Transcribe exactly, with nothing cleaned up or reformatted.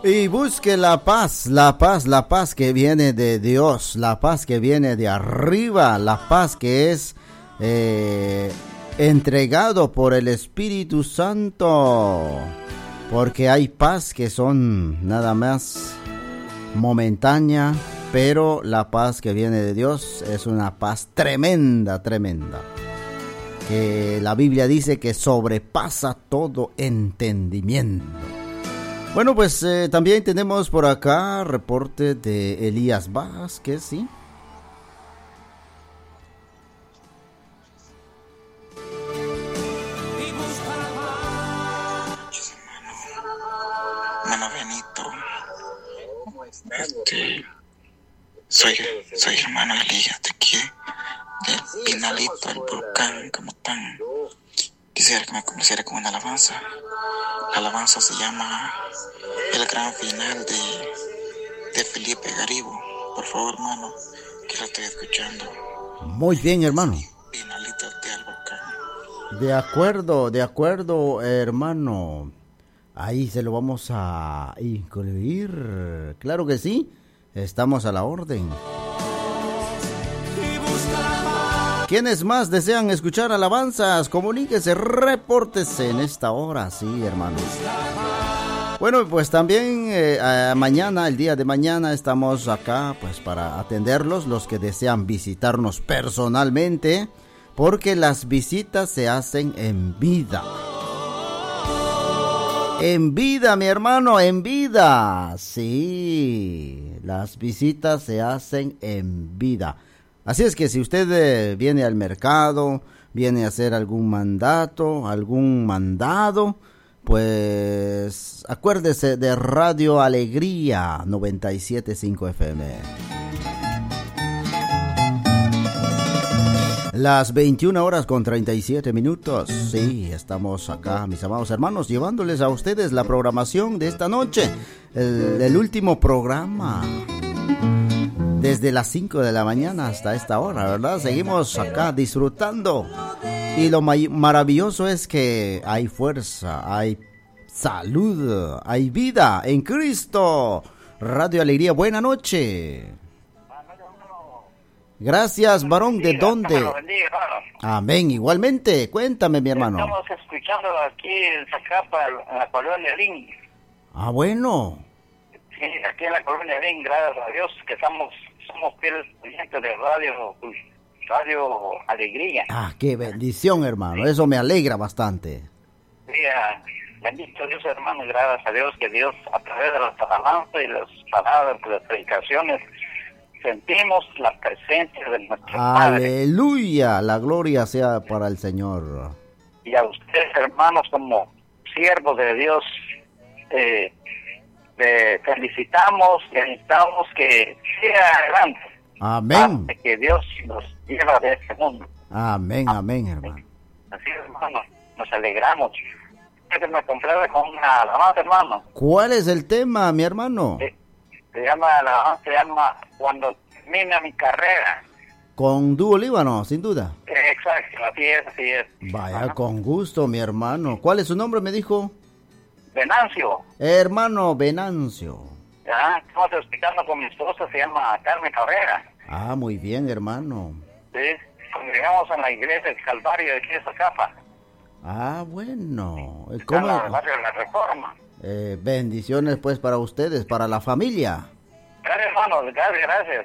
Y busque la paz, la paz, la paz que viene de Dios, la paz que viene de arriba, la paz que es eh, entregado por el Espíritu Santo. Porque hay paz que son nada más momentánea, pero la paz que viene de Dios es una paz tremenda, tremenda. Que la Biblia dice que sobrepasa todo entendimiento. Bueno, pues eh, también tenemos por acá reporte de Elías Vázquez, ¿sí? Hermano Benito, este, soy, soy hermano Elías de aquí, del Pinalito, el volcán, como tan. Quisiera que me complaciera con una alabanza. La alabanza se llama El Gran Final de, de Felipe Garibo. Por favor, hermano, que la estoy escuchando. Muy bien, hermano. Pinalito del volcán. De acuerdo, de acuerdo, hermano. Ahí se lo vamos a incluir. Claro que sí. Estamos a la orden. ¿Quiénes más desean escuchar alabanzas? Comuníquese, repórtese en esta hora, sí, hermanos. Bueno, pues también eh, eh, mañana, el día de mañana, estamos acá pues para atenderlos, los que desean visitarnos personalmente, porque las visitas se hacen en vida. En vida, mi hermano, en vida. Sí, las visitas se hacen en vida. Así es que si usted eh, viene al mercado, viene a hacer algún mandato, algún mandado, pues acuérdese de Radio Alegría noventa y siete punto cinco F M. Las veintiuna horas con treinta y siete minutos. Sí, estamos acá, mis amados hermanos, llevándoles a ustedes la programación de esta noche. El, el último programa. Desde las cinco de la mañana hasta esta hora, ¿verdad? Seguimos acá disfrutando. Y lo may- maravilloso es que hay fuerza, hay salud, hay vida en Cristo. Radio Alegría, buena noche. Gracias, varón. ¿De dónde? Amén, igualmente. Cuéntame, mi hermano. Estamos escuchando aquí en Zacapa, en la colonia Lin. Ah, bueno. Sí, aquí en la colonia Lin, gracias a Dios, que estamos, somos fieles oyentes de Radio, Radio Alegría. Ah, qué bendición, hermano. Sí. Eso me alegra bastante. Sí, ah, bendito Dios, hermano, gracias a Dios, que Dios, a través de las alabanzas y las palabras, de las predicaciones, sentimos la presencia de nuestro Padre. Aleluya, la gloria sea para el Señor. Y a ustedes, hermanos, como siervos de Dios, eh, le felicitamos y necesitamos que siga adelante. Amén. Que Dios nos lleva de este mundo. Amén, amén, hermano. Así es, hermano, nos alegramos. Que me complace con una alabanza, hermano. ¿Cuál es el tema, mi hermano? Se, se llama, la alabanza se llama Cuando termina mi carrera. Con dúo Líbano, sin duda. Eh, exacto, así es, así es. Vaya, Ajá. Con gusto, mi hermano. ¿Cuál es su nombre, me dijo? Venancio. Hermano Venancio. Ya, estamos explicando con mi esposa, se llama Carmen Carrera. Ah, muy bien, hermano. Sí, congregamos en la iglesia del Calvario de aquí de Zacapa. Ah, bueno. ¿Cómo? En el barrio de la Reforma. Eh, bendiciones, pues, para ustedes, para la familia. Gracias, hermano, gracias, gracias.